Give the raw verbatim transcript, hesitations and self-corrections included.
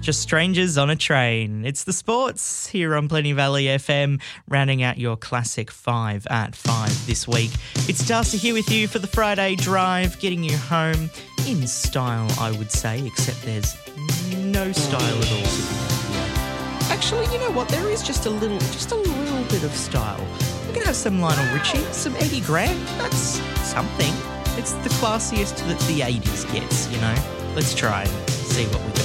Just strangers on a train. It's the sports here on Plenty Valley F M, rounding out your classic five at five this week. It's Darcy here with you for the Friday drive, getting you home in style, I would say, except there's no style at all to be here. Actually, you know what? There is just a little, just a little bit of style. We're going to have some Lionel Richie, some Eddie Grant. That's something. It's the classiest that the eighties gets, you know. Let's try and see what we can